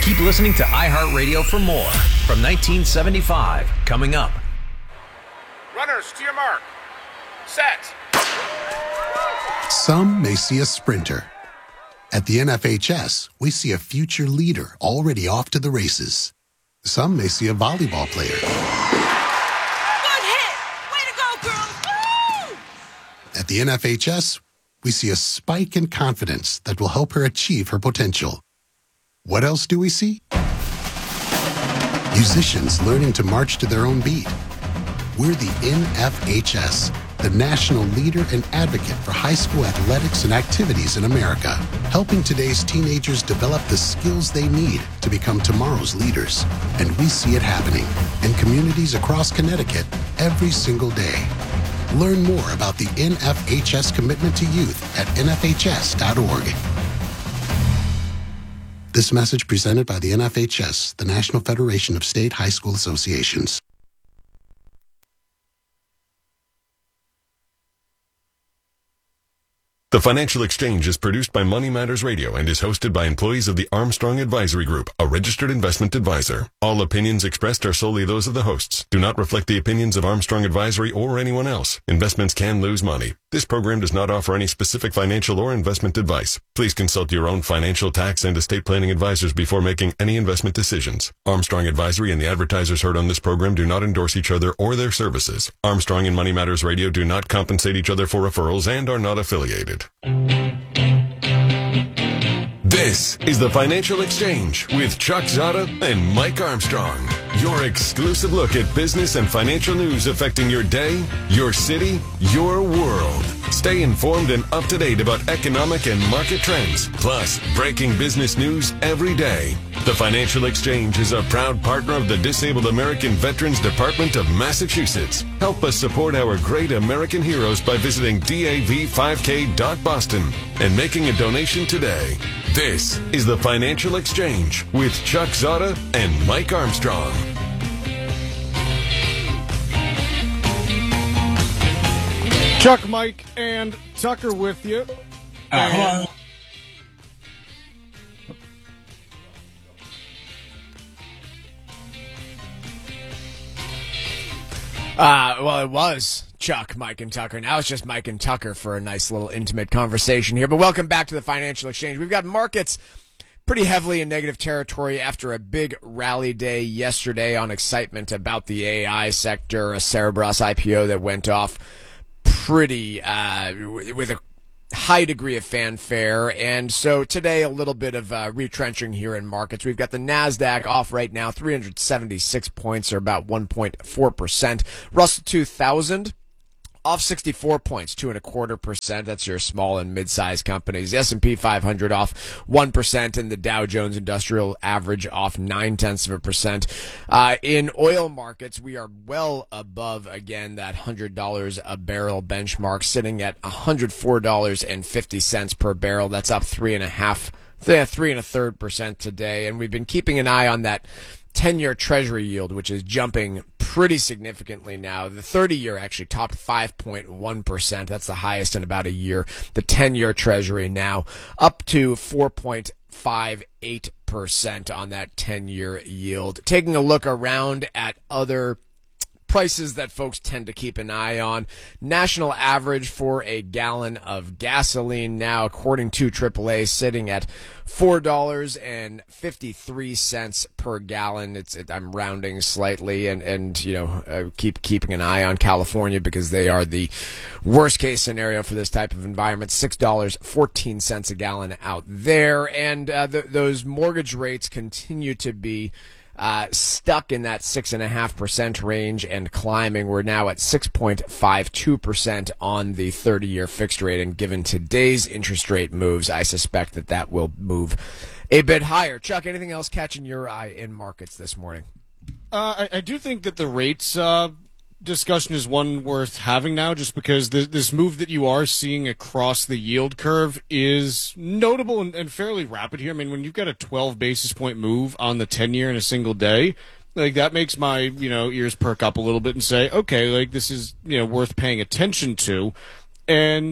Keep listening to iHeartRadio for more from 1975. Coming up. Runners to your mark. Set. Some may see a sprinter. At the NFHS, we see a future leader already off to the races. Some may see a volleyball player. Good hit! Way to go, girls! Woo! At the NFHS, we see a spike in confidence that will help her achieve her potential. What else do we see? Musicians learning to march to their own beat. We're the NFHS, the national leader and advocate for high school athletics and activities in America, helping today's teenagers develop the skills they need to become tomorrow's leaders. And we see it happening in communities across Connecticut every single day. Learn more about the NFHS commitment to youth at nfhs.org. This message presented by the NFHS, the National Federation of State High School Associations. The Financial Exchange is produced by Money Matters Radio and is hosted by employees of the Armstrong Advisory Group, a registered investment advisor. All opinions expressed are solely those of the hosts. Do not reflect the opinions of Armstrong Advisory or anyone else. Investments can lose money. This program does not offer any specific financial or investment advice. Please consult your own financial, tax, and estate planning advisors before making any investment decisions. Armstrong Advisory and the advertisers heard on this program do not endorse each other or their services. Armstrong and Money Matters Radio do not compensate each other for referrals and are not affiliated. This is the Financial Exchange with Chuck Zada and Mike Armstrong. Your exclusive look at business and financial news affecting your day, your city, your world. Stay informed and up to date about economic and market trends, plus breaking business news every day. The Financial Exchange is a proud partner of the Disabled American Veterans Department of Massachusetts. Help us support our great American heroes by visiting dav5k.boston and making a donation today. This is the Financial Exchange with Chuck Zada and Mike Armstrong. Chuck, Mike, and Tucker with you. Hello. Well, it was Chuck, Mike, and Tucker. Now it's just Mike and Tucker for a nice little intimate conversation here. But welcome back to the Financial Exchange. We've got markets pretty heavily in negative territory after a big rally day yesterday on excitement about the AI sector, a Cerebras IPO that went off pretty with a high degree of fanfare. And so today, a little bit of retrenching here in markets. We've got the NASDAQ off right now, 376 points, or about 1.4%. Russell 2000 off 64 points, 2.25%. That's your small and mid-sized companies. The S&P 500 off 1%, and the Dow Jones Industrial Average off 0.9%. In oil markets, we are well above, again, that $100 a barrel benchmark, sitting at $104.50 per barrel. That's up 3.33% today. And we've been keeping an eye on that 10-year Treasury yield, which is jumping pretty significantly now. The 30-year actually topped 5.1%. That's the highest in about a year. The 10-year Treasury now up to 4.58% on that 10-year yield. Taking a look around at other prices that folks tend to keep an eye on. National average for a gallon of gasoline now, according to AAA, sitting at $4.53 per gallon. I'm rounding slightly, and keeping an eye on California because they are the worst case scenario for this type of environment. $6.14 a gallon out there, and those mortgage rates continue to be stuck in that 6.5% range and climbing. We're now at 6.52% on the 30-year fixed rate, and given today's interest rate moves, I suspect that will move a bit higher. Chuck, anything else catching your eye in markets this morning? I do think that the rates discussion is one worth having now, just because this move that you are seeing across the yield curve is notable and fairly rapid here. I mean, when you've got a 12 basis point move on the 10-year in a single day, like, that makes my ears perk up a little bit and say, okay, like, this is worth paying attention to. And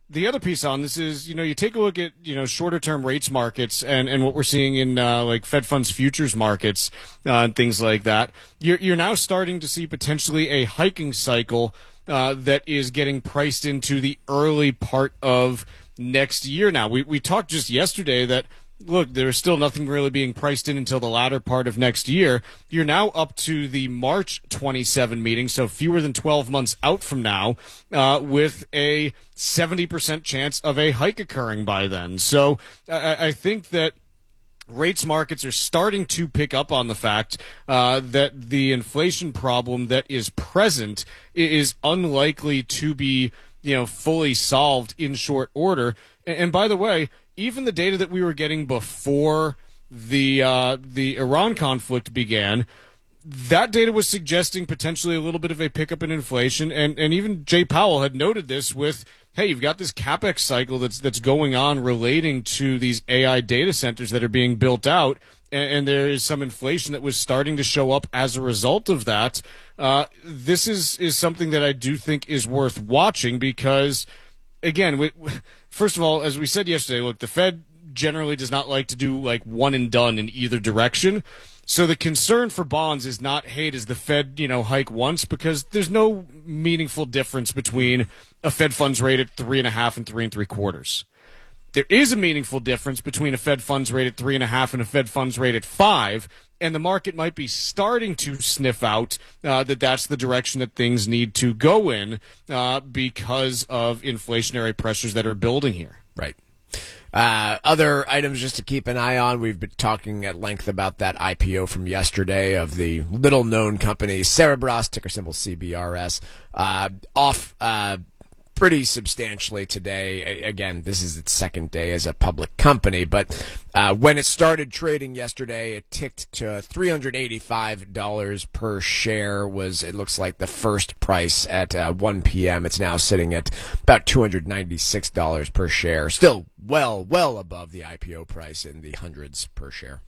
the other piece on this is, you take a look at, shorter term rates markets and what we're seeing in like Fed funds futures markets and things like that. You're now starting to see potentially a hiking cycle that is getting priced into the early part of next year. Now, we talked just yesterday that, look, there's still nothing really being priced in until the latter part of next year. You're now up to the March 27 meeting, so fewer than 12 months out from now, with a 70% chance of a hike occurring by then. So I think that rates markets are starting to pick up on the fact that the inflation problem that is present is unlikely to be, fully solved in short order. And by the way, even the data that we were getting before the Iran conflict began, that data was suggesting potentially a little bit of a pickup in inflation. And even Jay Powell had noted this with, hey, you've got this CapEx cycle that's going on relating to these AI data centers that are being built out. And there is some inflation that was starting to show up as a result of that. This is something that I do think is worth watching because, again, first of all, as we said yesterday, look, the Fed generally does not like to do like one and done in either direction. So the concern for bonds is not, hey, does the Fed, hike once? Because there's no meaningful difference between a Fed funds rate at 3.5 and 3 3/4. There is a meaningful difference between a Fed funds rate at 3.5 and a Fed funds rate at 5. And the market might be starting to sniff out that that's the direction that things need to go in because of inflationary pressures that are building here. Right. Other items just to keep an eye on. We've been talking at length about that IPO from yesterday of the little-known company Cerebras, ticker symbol CBRS, off pretty substantially today. Again, this is its second day as a public company, but when it started trading yesterday, it ticked to $385 per share it looks like the first price at 1 p.m. It's now sitting at about $296 per share. Still well above the IPO price in the hundreds per share.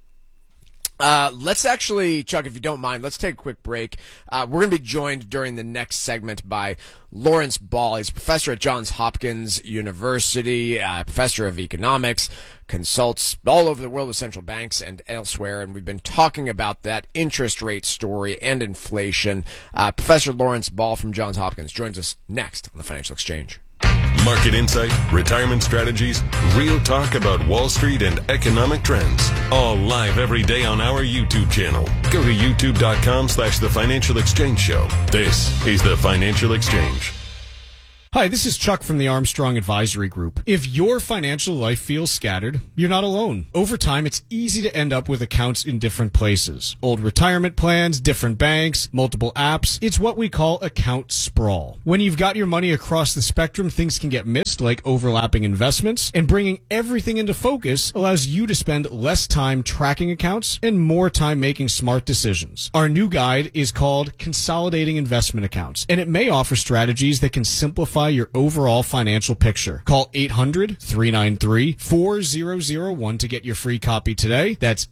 Let's actually, Chuck, if you don't mind, let's take a quick break. We're going to be joined during the next segment by Lawrence Ball. He's a professor at Johns Hopkins University, professor of economics, consults all over the world with central banks and elsewhere, and we've been talking about that interest rate story and inflation. Professor Lawrence Ball from Johns Hopkins joins us next on the Financial Exchange. Market insight, retirement strategies, real talk about Wall Street and economic trends. All live every day on our YouTube channel. Go to youtube.com/The Financial Exchange Show. This is The Financial Exchange. Hi, this is Chuck from the Armstrong Advisory Group. If your financial life feels scattered, you're not alone. Over time, it's easy to end up with accounts in different places. Old retirement plans, different banks, multiple apps. It's what we call account sprawl. When you've got your money across the spectrum, things can get missed, like overlapping investments, and bringing everything into focus allows you to spend less time tracking accounts and more time making smart decisions. Our new guide is called Consolidating Investment Accounts, and it may offer strategies that can simplify your overall financial picture. Call 800-393-4001 to get your free copy today. That's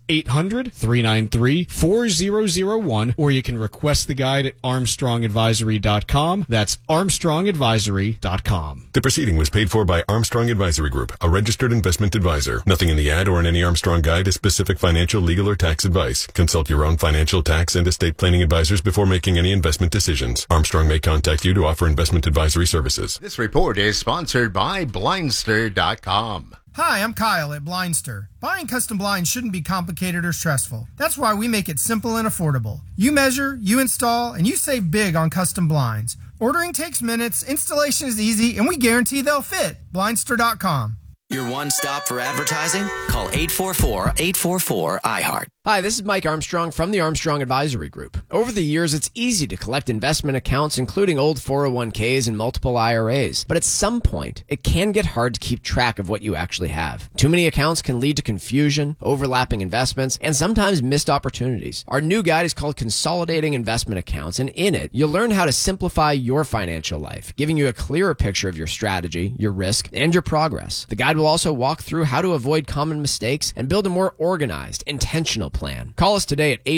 800-393-4001, or you can request the guide at armstrongadvisory.com. That's armstrongadvisory.com. The proceeding was paid for by Armstrong Advisory Group, a registered investment advisor. Nothing in the ad or in any Armstrong guide is specific financial, legal, or tax advice. Consult your own financial, tax, and estate planning advisors before making any investment decisions. Armstrong may contact you to offer investment advisory services. This report is sponsored by Blindster.com. Hi, I'm Kyle at Blindster. Buying custom blinds shouldn't be complicated or stressful. That's why we make it simple and affordable. You measure, you install, and you save big on custom blinds. Ordering takes minutes, installation is easy, and we guarantee they'll fit. Blindster.com. Your one stop for advertising? Call 844-844-iHeart. Hi, this is Mike Armstrong from the Armstrong Advisory Group. Over the years, it's easy to collect investment accounts, including old 401ks and multiple IRAs. But at some point, it can get hard to keep track of what you actually have. Too many accounts can lead to confusion, overlapping investments, and sometimes missed opportunities. Our new guide is called Consolidating Investment Accounts, and in it, you'll learn how to simplify your financial life, giving you a clearer picture of your strategy, your risk, and your progress. The guide will we'll also walk through how to avoid common mistakes and build a more organized, intentional plan. Call us today at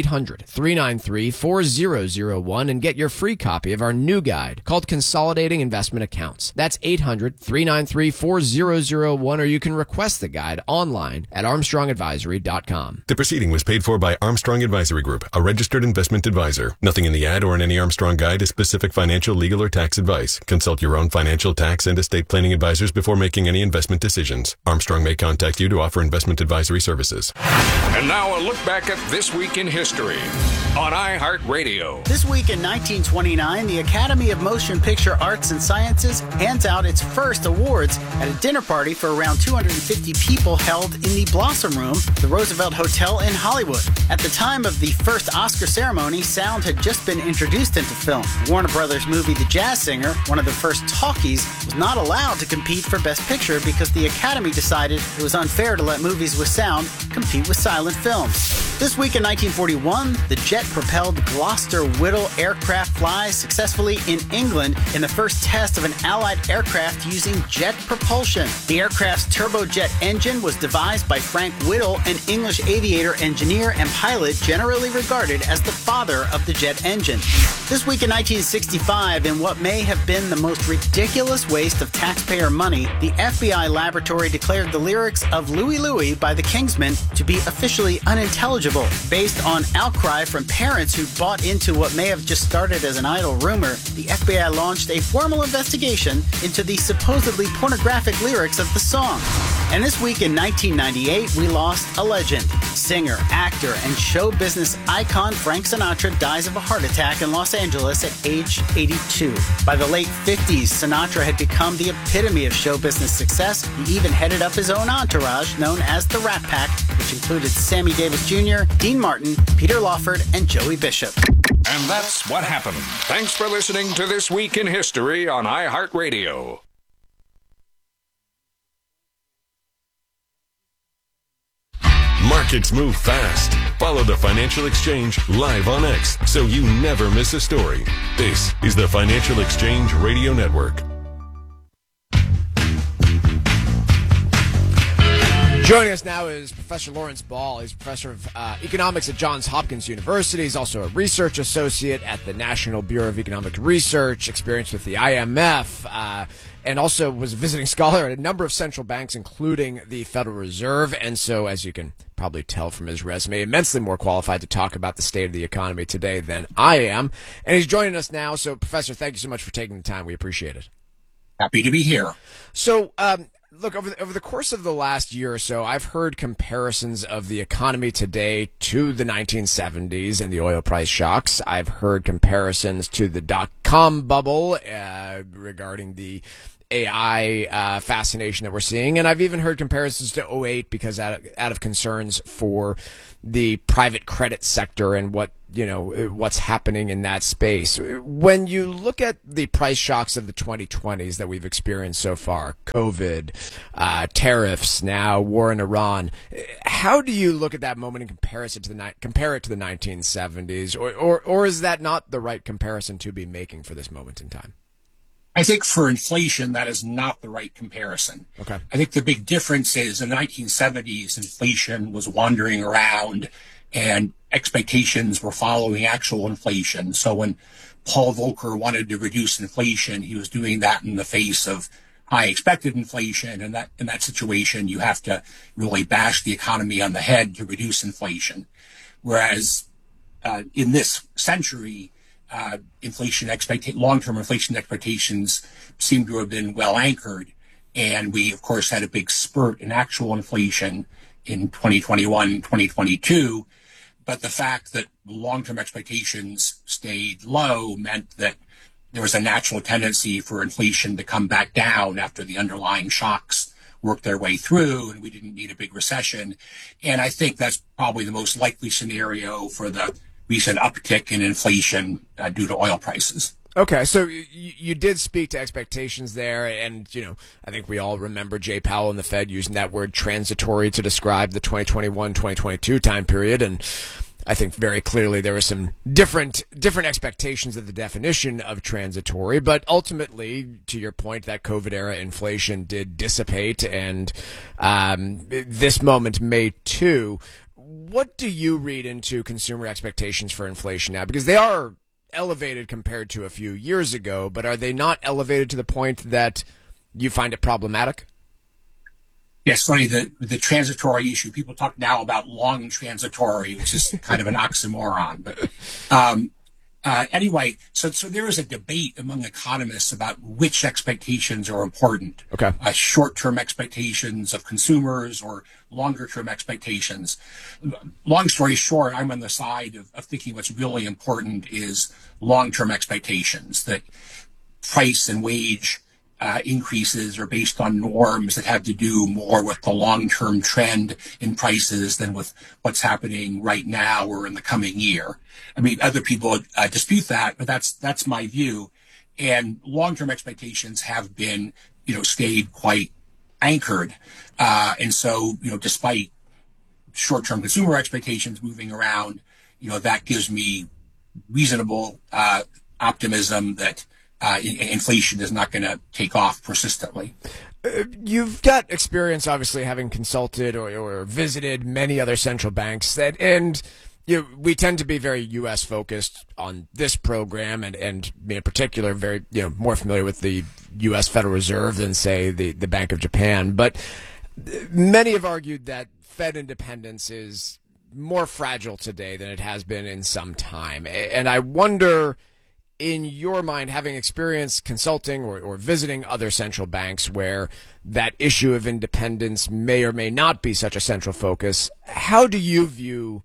800-393-4001 and get your free copy of our new guide called Consolidating Investment Accounts. That's 800-393-4001, or you can request the guide online at armstrongadvisory.com. The proceeding was paid for by Armstrong Advisory Group, a registered investment advisor. Nothing in the ad or in any Armstrong guide is specific financial, legal, or tax advice. Consult your own financial, tax, and estate planning advisors before making any investment decisions. Armstrong may contact you to offer investment advisory services. And now a look back at This Week in History on iHeartRadio. This week in 1929, the Academy of Motion Picture Arts and Sciences hands out its first awards at a dinner party for around 250 people held in the Blossom Room, the Roosevelt Hotel in Hollywood. At the time of the first Oscar ceremony, sound had just been introduced into film. Warner Brothers movie The Jazz Singer, one of the first talkies, was not allowed to compete for Best Picture because the Academy decided it was unfair to let movies with sound compete with silent films. This week in 1941, the jet-propelled Gloster-Whittle aircraft flies successfully in England in the first test of an Allied aircraft using jet propulsion. The aircraft's turbojet engine was devised by Frank Whittle, an English aviator, engineer, and pilot generally regarded as the father of the jet engine. This week in 1965, in what may have been the most ridiculous waste of taxpayer money, the FBI laboratory declared the lyrics of Louie Louie by the Kingsmen to be officially unintelligible. Based on outcry from parents who bought into what may have just started as an idle rumor, the FBI launched a formal investigation into the supposedly pornographic lyrics of the song. And this week in 1998, we lost a legend. Singer, actor, and show business icon Frank Sinatra dies of a heart attack in Los Angeles at age 82. By the late 50s, Sinatra had become the epitome of show business success. He even headed up his own entourage known as the Rat Pack, which included Sammy Davis Jr., Dean Martin, Peter Lawford, and Joey Bishop. And that's what happened. Thanks for listening to This Week in History on iHeartRadio. Markets move fast. Follow the Financial Exchange live on X so you never miss a story. This is the Financial Exchange Radio Network. Joining us now is Professor Lawrence Ball. He's professor of economics at Johns Hopkins University. He's also a research associate at the National Bureau of Economic Research, experience with the IMF, and also was a visiting scholar at a number of central banks, including the Federal Reserve. And so, as you can probably tell from his resume, immensely more qualified to talk about the state of the economy today than I am. And he's joining us now. So, Professor, thank you so much for taking the time. We appreciate it. Happy to be here. So, look, over the course of the last year or so, I've heard comparisons of the economy today to the 1970s and the oil price shocks. I've heard comparisons to the dot-com bubble regarding the AI fascination that we're seeing. And I've even heard comparisons to 2008 because out of concerns for the private credit sector and what's happening in that space. When you look at the price shocks of the 2020s that we've experienced so far, COVID, tariffs, now war in Iran, how do you look at that moment and compare it to the 1970s, or is that not the right comparison to be making for this moment in time? I think for inflation, that is not the right comparison. Okay. I think the big difference is in the 1970s, inflation was wandering around and expectations were following actual inflation. So when Paul Volcker wanted to reduce inflation, he was doing that in the face of high expected inflation. And that in that situation, you have to really bash the economy on the head to reduce inflation. Whereas in this century, long-term inflation expectations seem to have been well anchored. And we, of course, had a big spurt in actual inflation in 2021 and 2022. But the fact that long-term expectations stayed low meant that there was a natural tendency for inflation to come back down after the underlying shocks worked their way through and we didn't need a big recession. And I think that's probably the most likely scenario for the recent uptick in inflation due to oil prices. Okay, so you did speak to expectations there, and, I think we all remember Jay Powell and the Fed using that word transitory to describe the 2021-2022 time period, and I think very clearly there were some different expectations of the definition of transitory, but ultimately, to your point, that COVID era inflation did dissipate, and this moment may too. What do you read into consumer expectations for inflation now? Because they are elevated compared to a few years ago, but are they not elevated to the point that you find it problematic? Yes, funny, the transitory issue. People talk now about long transitory, which is kind of an oxymoron. But anyway, so there is a debate among economists about which expectations are important. Okay. Short-term expectations of consumers or longer-term expectations. Long story short, I'm on the side of thinking what's really important is long-term expectations, that price and wage increases are based on norms that have to do more with the long-term trend in prices than with what's happening right now or in the coming year. I mean, other people dispute that, but that's my view. And long-term expectations have been, stayed quite anchored. And so, despite short-term consumer expectations moving around, that gives me reasonable optimism that inflation is not going to take off persistently. You've got experience, obviously, having consulted or visited many other central banks, and we tend to be very U.S. focused on this program, and in particular, very more familiar with the U.S. Federal Reserve than, say, the Bank of Japan. But many have argued that Fed independence is more fragile today than it has been in some time, and I wonder, in your mind, having experience consulting or visiting other central banks where that issue of independence may or may not be such a central focus, how do you view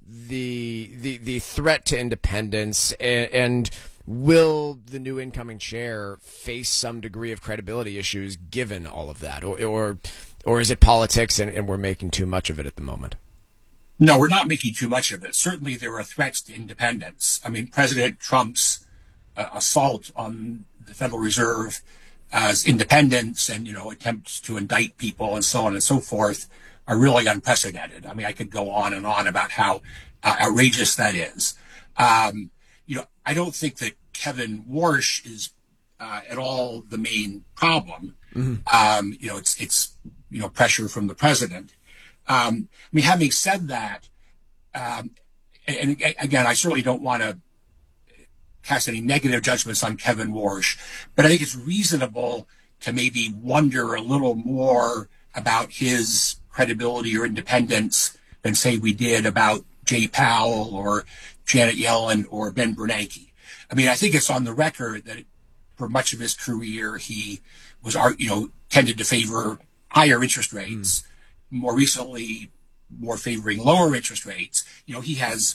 the threat to independence, and will the new incoming chair face some degree of credibility issues given all of that, or is it politics and we're making too much of it at the moment? No, we're not making too much of it. Certainly there are threats to independence. I mean, President Trump's assault on the Federal Reserve as independence and, attempts to indict people and so on and so forth are really unprecedented. I mean, I could go on and on about how outrageous that is. I don't think that Kevin Warsh is at all the main problem. Mm-hmm. It's pressure from the president. Having said that, and again, I certainly don't want to cast any negative judgments on Kevin Warsh, but I think it's reasonable to maybe wonder a little more about his credibility or independence than, say, we did about Jay Powell or Janet Yellen or Ben Bernanke. I mean, I think it's on the record that for much of his career, he was, tended to favor higher interest rates. More recently, more favoring lower interest rates. He has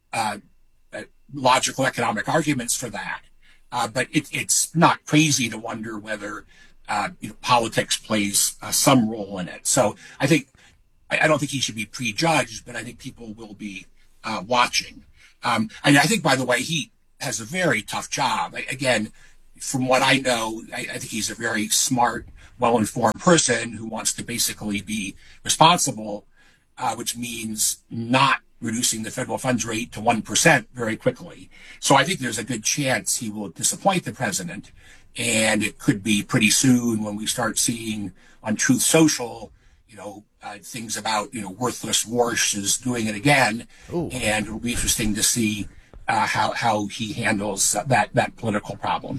logical economic arguments for that. But it's not crazy to wonder whether politics plays some role in it. So I don't think he should be prejudged, but I think people will be watching. And I think, by the way, he has a very tough job. Again, from what I know, I think he's a very smart, well-informed person who wants to basically be responsible, which means not reducing the federal funds rate to 1% very quickly. So I think there's a good chance he will disappoint the president, and it could be pretty soon when we start seeing on Truth Social, things about, worthless Warsh is doing it again. Ooh. And it'll be interesting to see how he handles that political problem.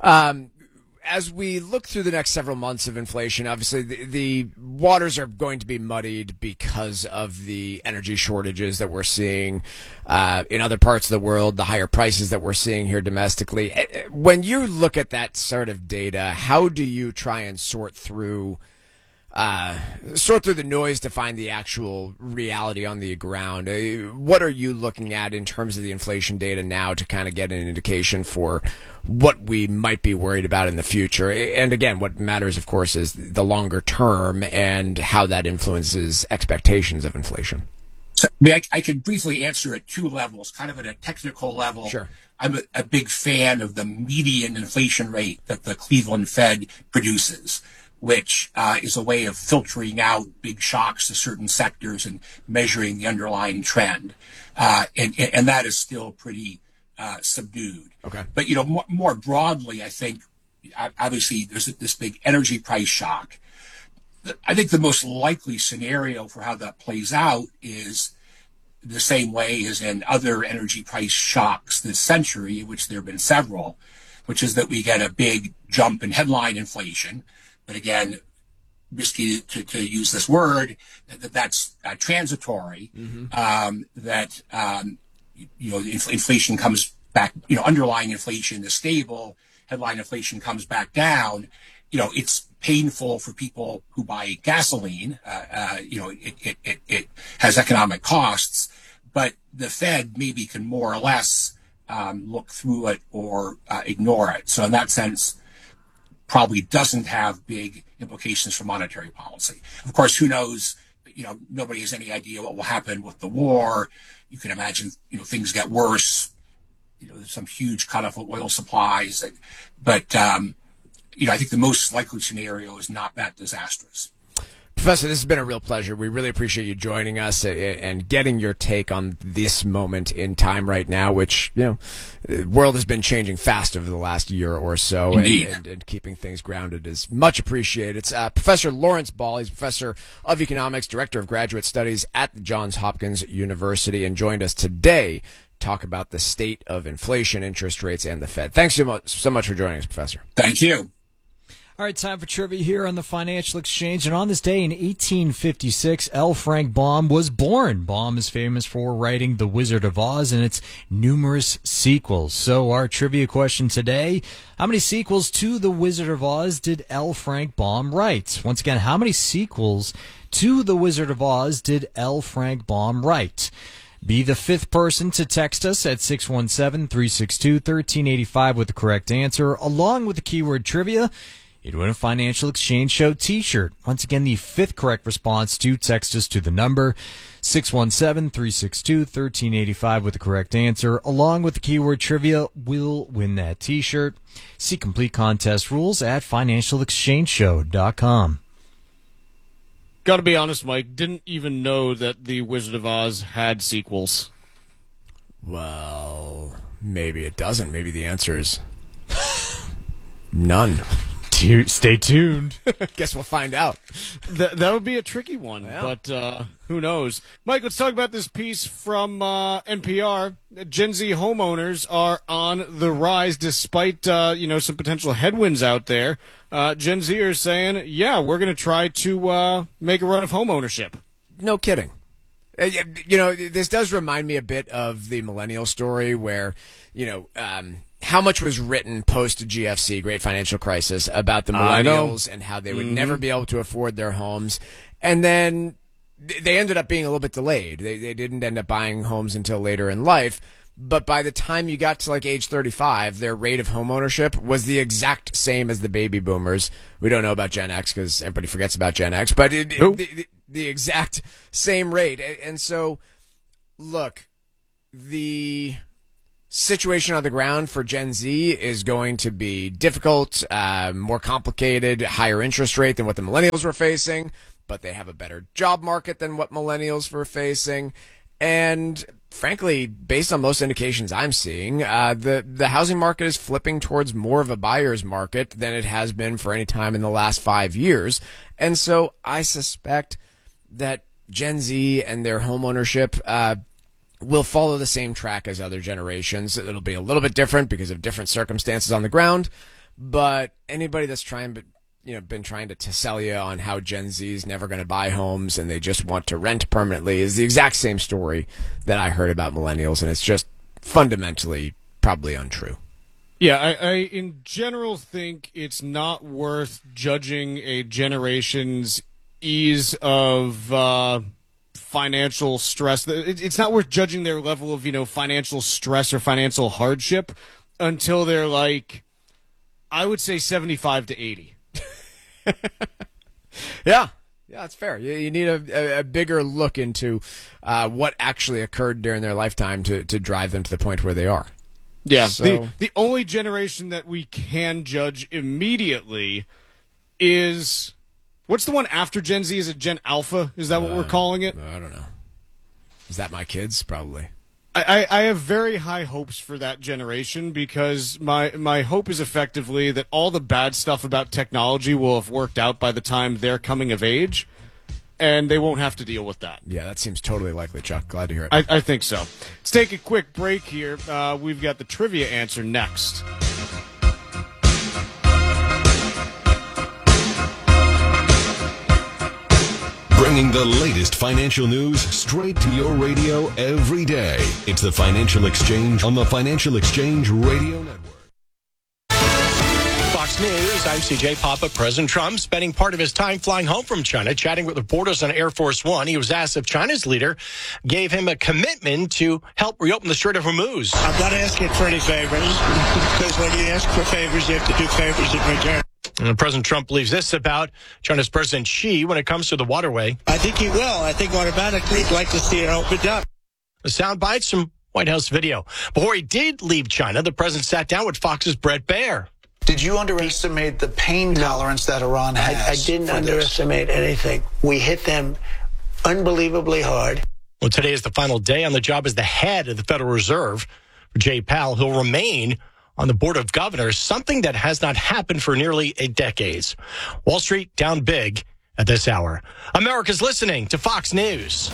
As we look through the next several months of inflation, obviously the waters are going to be muddied because of the energy shortages that we're seeing in other parts of the world, the higher prices that we're seeing here domestically. When you look at that sort of data, how do you try and sort through the noise to find the actual reality on the ground? What are you looking at in terms of the inflation data now to kind of get an indication for what we might be worried about in the future? And again, what matters, of course, is the longer term and how that influences expectations of inflation. So, I can briefly answer at two levels, kind of at a technical level. Sure. I'm a big fan of the median inflation rate that the Cleveland Fed produces. which is a way of filtering out big shocks to certain sectors and measuring the underlying trend. And that is still pretty subdued. Okay. But, more broadly, I think, obviously, there's this big energy price shock. I think the most likely scenario for how that plays out is the same way as in other energy price shocks this century, which there have been several, which is that we get a big jump in headline inflation. But again, risky to use this word, that's transitory, inflation comes back, underlying inflation is stable, headline inflation comes back down. It's painful for people who buy gasoline. It has economic costs, but the Fed maybe can more or less look through it or ignore it. So in that sense, probably doesn't have big implications for monetary policy. Of course, who knows? Nobody has any idea what will happen with the war. You can imagine, things get worse. There's some huge cutoff of oil supplies, but I think the most likely scenario is not that disastrous. Professor, this has been a real pleasure. We really appreciate you joining us and getting your take on this moment in time right now, which, the world has been changing fast over the last year or so. And keeping things grounded is much appreciated. It's Professor Lawrence Ball. He's professor of economics, director of graduate studies at the Johns Hopkins University, and joined us today to talk about the state of inflation, interest rates, and the Fed. Thanks so much for joining us, Professor. Thank you. All right, time for trivia here on the Financial Exchange. And on this day in 1856, L. Frank Baum was born. Baum is famous for writing The Wizard of Oz and its numerous sequels. So our trivia question today, how many sequels to The Wizard of Oz did L. Frank Baum write? Once again, how many sequels to The Wizard of Oz did L. Frank Baum write? Be the fifth person to text us at 617-362-1385 with the correct answer, along with the keyword trivia. You'd win a Financial Exchange Show t-shirt. Once again, the fifth correct response to text us to the number 617-362-1385 with the correct answer, along with the keyword trivia, will win that t-shirt. See complete contest rules at financialexchangeshow.com. Got to be honest, Mike, didn't even know that The Wizard of Oz had sequels. Well, maybe it doesn't. Maybe the answer is none. Stay tuned. Guess we'll find out. That would be a tricky one, but who knows? Mike, let's talk about this piece from NPR. Gen Z homeowners are on the rise despite, some potential headwinds out there. Gen Z are saying, we're going to try to make a run of homeownership. No kidding. This does remind me a bit of the millennial story where, how much was written post-GFC, Great Financial Crisis, about the millennials and how they would never be able to afford their homes. And then they ended up being a little bit delayed. They didn't end up buying homes until later in life. But by the time you got to age 35, their rate of home ownership was the exact same as the baby boomers. We don't know about Gen X because everybody forgets about Gen X, but the exact same rate. And so, look, the situation on the ground for Gen Z is going to be difficult, more complicated, higher interest rate than what the millennials were facing, but they have a better job market than what millennials were facing. And frankly, based on most indications I'm seeing, the housing market is flipping towards more of a buyer's market than it has been for any time in the last 5 years. And so I suspect that Gen Z and their home ownership will follow the same track as other generations. It'll be a little bit different because of different circumstances on the ground, but anybody that's been trying to sell you on how Gen Z is never going to buy homes and they just want to rent permanently is the exact same story that I heard about millennials, and it's just fundamentally probably untrue. Yeah, I in general think it's not worth judging a generation's ease of financial stress. It's not worth judging their level of, financial stress or financial hardship until they're I would say 75 to 80. Yeah, that's fair. You need a bigger look into what actually occurred during their lifetime to drive them to the point where they are. Yeah, so, the only generation that we can judge immediately is, what's the one after Gen Z? Is it Gen Alpha? Is that what we're calling it? I don't know. Is that my kids? Probably. I have very high hopes for that generation because my hope is effectively that all the bad stuff about technology will have worked out by the time they're coming of age, and they won't have to deal with that. Yeah, that seems totally likely, Chuck. Glad to hear it. I think so. Let's take a quick break here. We've got the trivia answer next. Bringing the latest financial news straight to your radio every day. It's the Financial Exchange on the Financial Exchange Radio Network. Fox News, I'm CJ Papa. President Trump spending part of his time flying home from China, chatting with reporters on Air Force One. He was asked if China's leader gave him a commitment to help reopen the Strait of Hormuz. I'm not asking for any favors, because when you ask for favors, you have to do favors in return. And President Trump believes this about China's President Xi when it comes to the waterway. I think he will. I think automatically he'd like to see it opened up. The sound bites from White House video. Before he did leave China, the president sat down with Fox's Brett Baer. Did you underestimate the pain tolerance that Iran has? I didn't underestimate anything. We hit them unbelievably hard. Well, today is the final day on the job as the head of the Federal Reserve. For Jay Powell, he'll remain on the Board of Governors, something that has not happened for nearly a decade. Wall Street down big at this hour. America's listening to Fox News.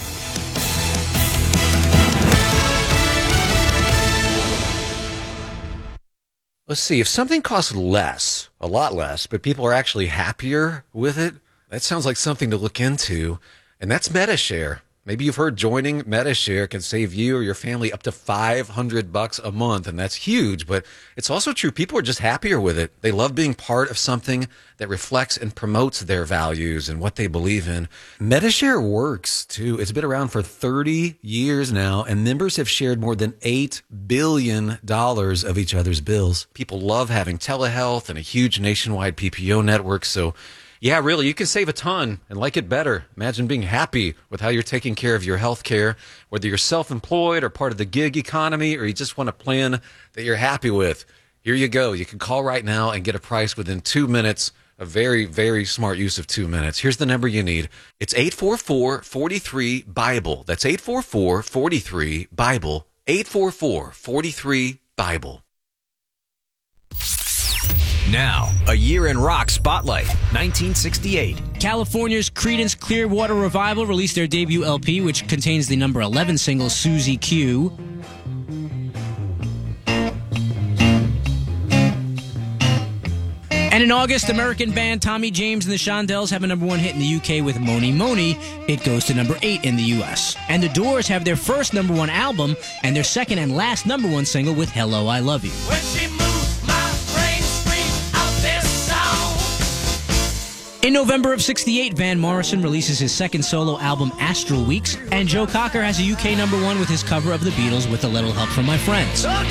Let's see, if something costs less, a lot less, but people are actually happier with it, that sounds like something to look into, and that's MediShare. Maybe you've heard joining MediShare can save you or your family up to $500 a month, and that's huge, but it's also true. People are just happier with it. They love being part of something that reflects and promotes their values and what they believe in. MediShare works, too. It's been around for 30 years now, and members have shared more than $8 billion of each other's bills. People love having telehealth and a huge nationwide PPO network, so yeah, really, you can save a ton and like it better. Imagine being happy with how you're taking care of your health care, whether you're self-employed or part of the gig economy, or you just want a plan that you're happy with. Here you go. You can call right now and get a price within 2 minutes. A very, very smart use of 2 minutes. Here's the number you need. It's 844-43-BIBLE. That's 844-43-BIBLE. 844-43-BIBLE. Now, a year in rock spotlight, 1968. California's Creedence Clearwater Revival released their debut LP, which contains the number 11 single, Susie Q. And in August, American band Tommy James and the Shondells have a number 1 hit in the UK with Moni Moni. It goes to number 8 in the US. And the Doors have their first number 1 album and their second and last number 1 single with Hello, I Love You. When she moves, my brain screams out this song. In November of 68, Van Morrison releases his second solo album, Astral Weeks, and Joe Cocker has a UK number 1 with his cover of the Beatles with a little help from my friends.